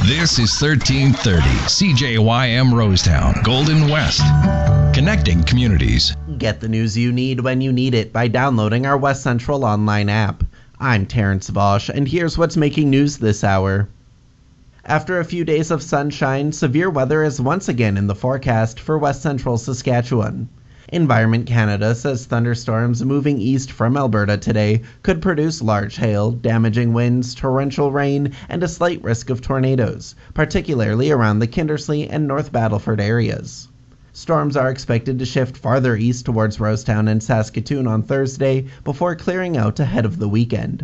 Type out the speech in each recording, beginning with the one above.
This is 1330 CJYM Rosetown, Golden West. Connecting communities. Get the news you need when you need it by downloading our West Central online app. I'm Terrence Vosch, and here's what's making news this hour. After a few days of sunshine, severe weather is once again in the forecast for West Central Saskatchewan. Environment Canada says thunderstorms moving east from Alberta today could produce large hail, damaging winds, torrential rain, and a slight risk of tornadoes, particularly around the Kindersley and North Battleford areas. Storms are expected to shift farther east towards Rosetown and Saskatoon on Thursday before clearing out ahead of the weekend.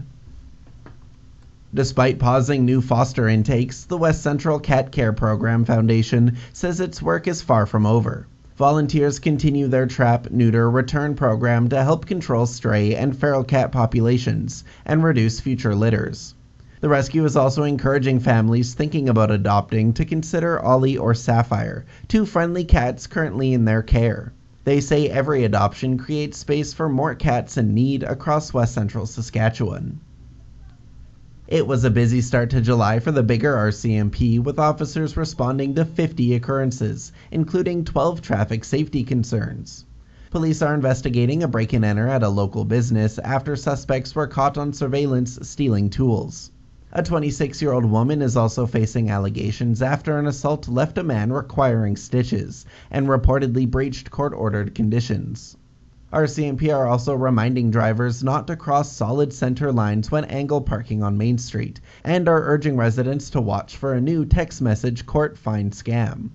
Despite pausing new foster intakes, the West Central Cat Care Program Foundation says its work is far from over. Volunteers continue their trap, neuter, return program to help control stray and feral cat populations and reduce future litters. The rescue is also encouraging families thinking about adopting to consider Ollie or Sapphire, two friendly cats currently in their care. They say every adoption creates space for more cats in need across West Central Saskatchewan. It was a busy start to July for the bigger RCMP, with officers responding to 50 occurrences, including 12 traffic safety concerns. Police are investigating a break-and-enter at a local business after suspects were caught on surveillance stealing tools. A 26-year-old woman is also facing allegations after an assault left a man requiring stitches and reportedly breached court-ordered conditions. RCMP are also reminding drivers not to cross solid center lines when angle parking on Main Street, and are urging residents to watch for a new text message court fine scam.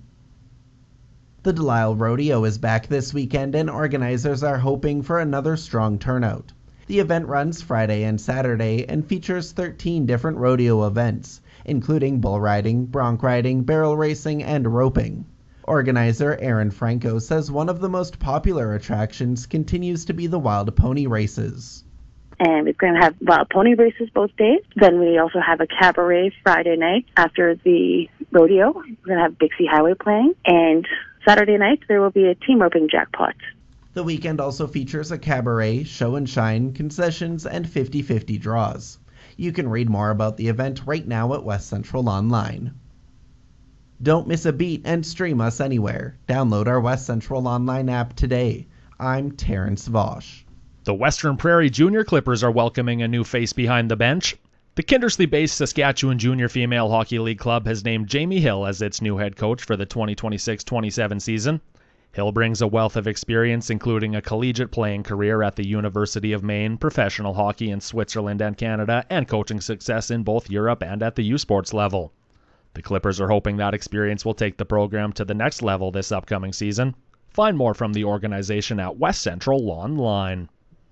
The Delisle Rodeo is back this weekend, and organizers are hoping for another strong turnout. The event runs Friday and Saturday and features 13 different rodeo events, including bull riding, bronc riding, barrel racing, and roping. Organizer Aaron Franco says one of the most popular attractions continues to be the wild pony races. And we're going to have wild pony races both days. Then we also have a cabaret Friday night after the rodeo. We're going to have Dixie Highway playing. And Saturday night there will be a team roping jackpot. The weekend also features a cabaret, show and shine, concessions, and 50-50 draws. You can read more about the event right now at West Central Online. Don't miss a beat and stream us anywhere. Download our West Central Online app today. I'm Terrence Vosch. The Western Prairie Junior Clippers are welcoming a new face behind the bench. The Kindersley-based Saskatchewan Junior Female Hockey League club has named Jamie Hill as its new head coach for the 2026-27 season. Hill brings a wealth of experience, including a collegiate playing career at the University of Maine, professional hockey in Switzerland and Canada, and coaching success in both Europe and at the U Sports level. The Clippers are hoping that experience will take the program to the next level this upcoming season. Find more from the organization at West Central Online.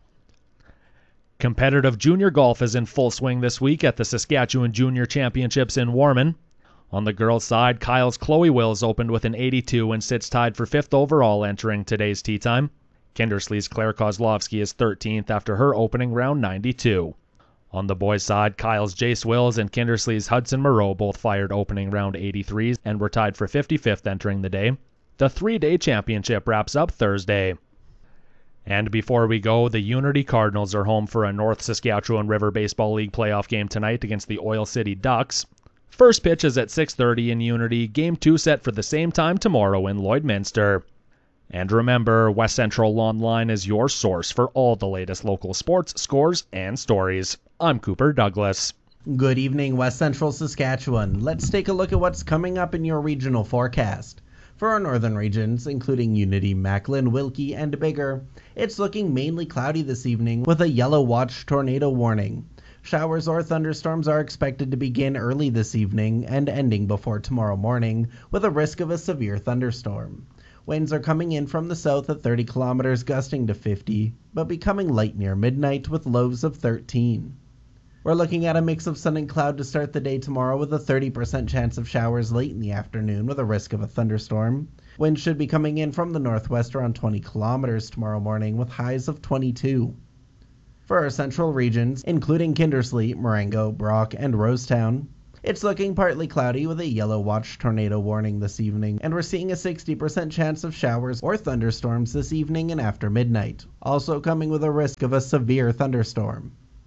Competitive junior golf is in full swing this week at the Saskatchewan Junior Championships in Warman. On the girls' side, Kyle's Chloe Wills opened with an 82 and sits tied for 5th overall entering today's tee time. Kindersley's Claire Kozlovsky is 13th after her opening round 92. On the boys' side, Kyle's Jace Wills and Kindersley's Hudson Moreau both fired opening round 83s and were tied for 55th entering the day. The 3-day championship wraps up Thursday. And before we go, the Unity Cardinals are home for a North Saskatchewan River Baseball League playoff game tonight against the Oil City Ducks. First pitch is at 6:30 in Unity, Game 2 set for the same time tomorrow in Lloydminster. And remember, West Central Online is your source for all the latest local sports, scores, and stories. I'm Cooper Douglas. Good evening, West Central Saskatchewan. Let's take a look at what's coming up in your regional forecast. For our northern regions, including Unity, Macklin, Wilkie, and Biggar, it's looking mainly cloudy this evening with a yellow watch tornado warning. Showers or thunderstorms are expected to begin early this evening and ending before tomorrow morning, with a risk of a severe thunderstorm. Winds are coming in from the south at 30 kilometers, gusting to 50, but becoming light near midnight with lows of 13. We're looking at a mix of sun and cloud to start the day tomorrow, with a 30% chance of showers late in the afternoon with a risk of a thunderstorm. Winds should be coming in from the northwest around 20 kilometers tomorrow morning with highs of 22. For our central regions, including Kindersley, Marengo, Brock, and Rosetown, it's looking partly cloudy with a yellow watch tornado warning this evening, and we're seeing a 60% chance of showers or thunderstorms this evening and after midnight, also coming with a risk of a severe thunderstorm.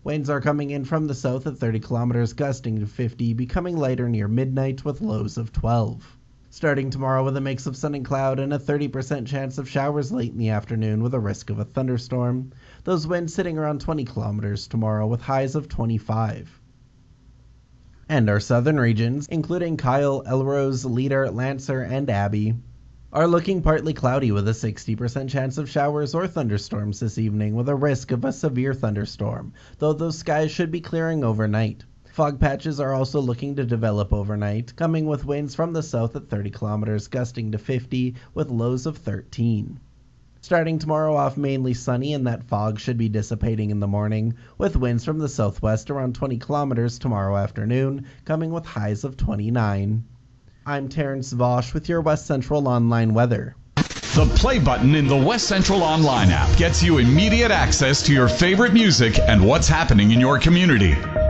Winds are coming in from the south at 30 kilometers, gusting to 50, becoming lighter near midnight with lows of 12. Starting tomorrow with a mix of sun and cloud and a 30% chance of showers late in the afternoon with a risk of a thunderstorm. Those winds sitting around 20 kilometers tomorrow with highs of 25. And our southern regions, including Kyle, Elrose, Leader, Lancer, and Abbey, are looking partly cloudy with a 60% chance of showers or thunderstorms this evening with a risk of a severe thunderstorm, though those skies should be clearing overnight. Fog patches are also looking to develop overnight, coming with winds from the south at 30 kilometers, gusting to 50 with lows of 13. Starting tomorrow off mainly sunny, and that fog should be dissipating in the morning, with winds from the southwest around 20 kilometers tomorrow afternoon, coming with highs of 29. I'm Terrence Vosch with your West Central Online weather. The play button in the West Central Online app gets you immediate access to your favorite music and what's happening in your community.